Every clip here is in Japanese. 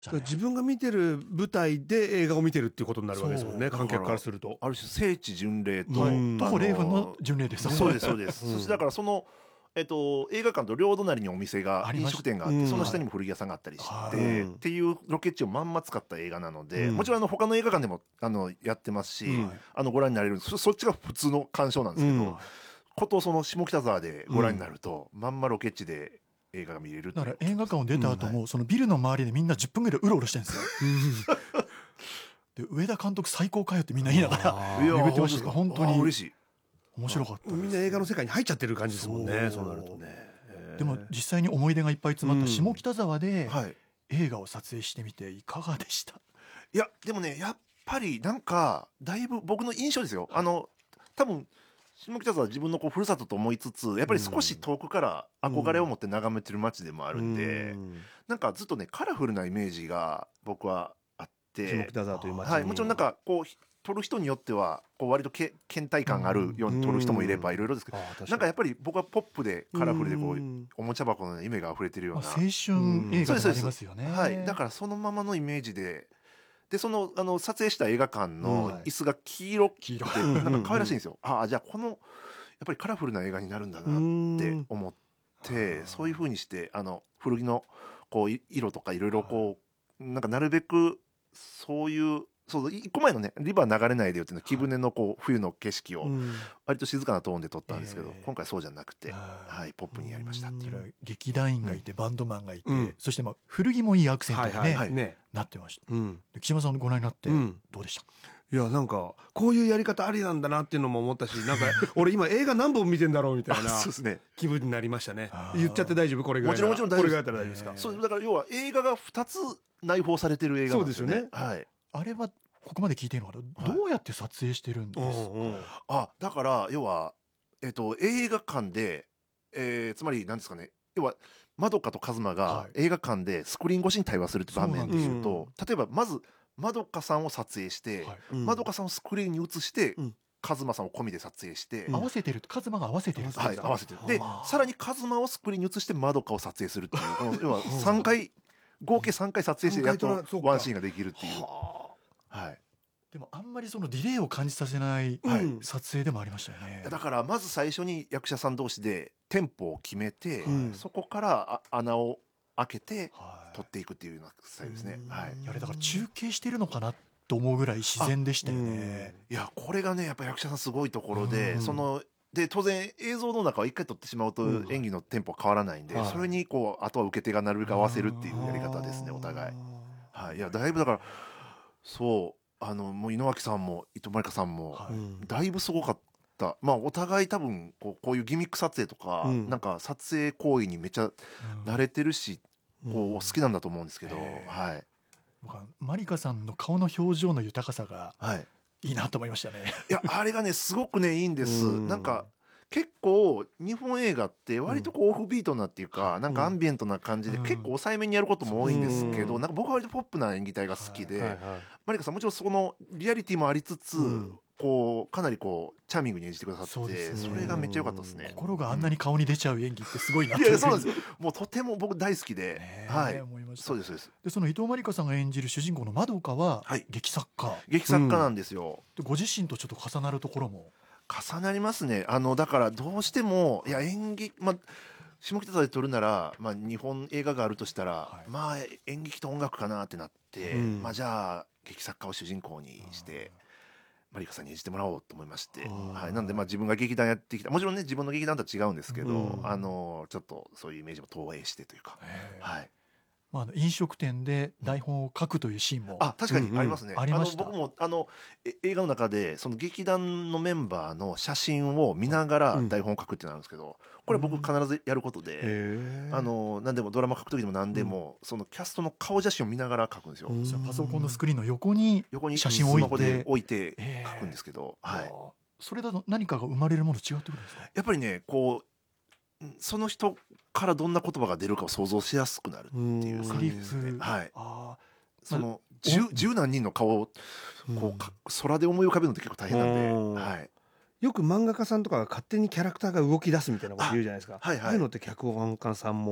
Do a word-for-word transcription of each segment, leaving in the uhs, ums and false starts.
だから自分が見てる舞台で映画を見てるっていうことになるわけですもんね、 そう観客からすると。 ある種聖地巡礼と、 うんあの徒歩れいふんの巡礼ですそうですそうです、 うんそしてだからその、えっと、映画館と両隣にお店が飲ありました食店があって、 うんその下にも古着屋さんがあったりして、 はいっていうロケ地をまんま使った映画なので、 うんもちろんあの他の映画館でもあのやってますし、 うんあのご覧になれるそそっちが普通の鑑賞なんですけど、 うんことその下北沢でご覧になると、まんまロケ地で映画が見れるっていうだから映画館を出た後うんもそのビルの周りでみんなじゅっぷんぐらいうろうろしてるんですよ。で上田監督最高かよってみんな言いながらあーいや巡ってましたけど本当にあ嬉しい。 面白かったです。 みんな映画の世界に入っちゃってる感じですもんね、 そそううなるとね。へーでも実際に思い出がいっぱい詰まった下北沢ではい、 映画を撮影してみていかがでした？ いやでもねやっぱりなんかだいぶ僕の印象ですよ。あの多分下北沢は自分のこうふるさとと思いつつやっぱり少し遠くから憧れを持って眺めてる街でもあるんで、 うんなんかずっとねカラフルなイメージが僕はあって下北沢という街に、 はい、もちろんなんかこうひ撮る人によってはこう割とけ倦怠感があるように撮る人もいればいろいろですけど、 あー確かになんかやっぱり僕はポップでカラフルでこううんおもちゃ箱の夢が溢れてるような、 まあ青春映画でもありますよね。 はい、だからそのままのイメージででそのあの撮影した映画館の椅子が黄色くて、 黄色なんか可愛らしいんですよ。ああじゃあこのやっぱりカラフルな映画になるんだなって思ってそういう風にしてあの古着のこうい色とかいろいろこうなんかなるべくそういうそう一個前のねリバー流れないでよっていうのは木舟のこう冬の景色をうん割と静かなトーンで撮ったんですけど、 ええ今回そうじゃなくて、 はいはい、ポップにやりましたっていう。 それは劇団員がいてバンドマンがいて、 うんそしてまあ古着もいいアクセントに、ねはいはいね、 なってました。 うんで木島さんご覧になってうんどうでした？ いやなんかこういうやり方ありなんだなっていうのも思ったし、なんか俺今映画何本見てんだろうみたいなそうですね。 気分になりましたねあー言っちゃって大丈夫？これぐらいもちろんもちろん大丈夫ですこれぐらいだったら大丈夫ですか？ えーそうだから要は映画がふたつ内包されてる映画なんですよね。 そうですはい。 あれはここまで聞いてるのかな、 はいどうやって撮影してるんですか？ うんうんあだから要はえっと映画館で、えーつまりなんですかね、要はまどかとカズマがはい映画館でスクリーン越しに対話するって場面で言うそうなんと、例えばまずまどかさんを撮影して、 はいうんまどかさんをスクリーンに映して、 うんカズマさんを込みで撮影して、 うん合わせてるカズマが合わせてるんですか？ はい、合わせてるであーさらにカズマをスクリーンに映してまどかを撮影するっていうこの要はさんかい合計さんかい撮影してやっとさんかいとなそうかワンシーンができるっていう。 ははいでもあんまりそのディレイを感じさせないはい撮影でもありましたよね。 だからまず最初に役者さん同士でテンポを決めて、 うんそこからあ穴を開けてはい撮っていくっていうようなスタイルですね。 うんはい、 いやあれだから中継してるのかなと思うぐらい自然でしたよね。 いやこれがねやっぱ役者さんすごいところで、 うんそので当然映像の中は一回撮ってしまうとうん演技のテンポは変わらないんで、 はいそれにこうあとは受け手がなるべく合わせるっていうやり方ですねお互い。はい、いやだいぶだからそうあのもう井之脇さんも伊藤まりかさんも、 はいうんだいぶすごかった。まあお互い多分こうこういうギミック撮影とか、 うんなんか撮影行為にめっちゃ慣れてるし、 うんこう好きなんだと思うんですけど、 へーはい僕はマリカさんの顔の表情の豊かさがはい。 いいなと思いましたね。 いやあれがねすごくねいいんです。 うんなんか結構日本映画って割とこうオフビートなっていうか、なんかアンビエントな感じでうん結構抑えめにやることも多いんですけど、 うんなんか僕は割とポップな演技体が好きで、 はいはいマリカさんもちろんそこのリアリティもありつつ、 うんこうかなりこうチャーミングに演じてくださってそうですねそれがめっちゃ良かったですね。 心があんなに顔に出ちゃう演技ってすごいなといやそうなんですよ。もうとても僕大好きで、 ねはい。 思いました。 そうですそうです。 でその伊藤まりかさんが演じる主人公のまどかははい劇作家劇作家なんですよ。 でご自身とちょっと重なるところも重なりますね。あのだからどうしてもいや演劇まあ下北沢で撮るなら、まあ、日本映画があるとしたら、 はいまあ演劇と音楽かなってなって、 うんまあじゃあ劇作家を主人公にして。マリカさんに演じてもらおうと思いまして、 うんはい、なんでまあ自分が劇団やってきたもちろんね自分の劇団とは違うんですけど、 うんあのちょっとそういうイメージも投影してというか、はい、 まああの飲食店で台本を書くというシーンもあ確かにありますね、 うんうんありましたの僕もあのえ映画の中でその劇団のメンバーの写真を見ながら台本を書くってなるんですけど、これ僕必ずやることで、 へーあの何でもドラマ書く時でも何でも、そのキャストの顔写真を見ながら書くんですよ、 うんそのパソコンのスクリーンの横に横に写真を置いてスマホで置いてえー書くんですけど、はい、 それだと何かが生まれるもの違ってくるんですか？ やっぱりねこうその人からどんな言葉が出るかを想像しやすくなるっていううんセリ感じですねフ、 はい、 あその十十何人の顔をこうか空で思い浮かべるのって結構大変なんで、 うんはい、 よく漫画家さんとかが勝手にキャラクターが動き出すみたいなこと言うじゃないですか。 はいはいああいうのって脚本家さんも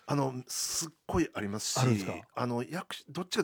あのすっごいありますし、 あるんですか？ あの役どっちか